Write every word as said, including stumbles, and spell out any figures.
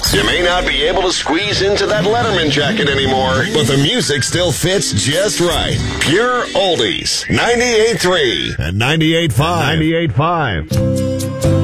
You may not be able to squeeze into that Letterman jacket anymore, but the music still fits just right. Pure Oldies. ninety-eight point three and ninety-eight point five. ninety-eight point five.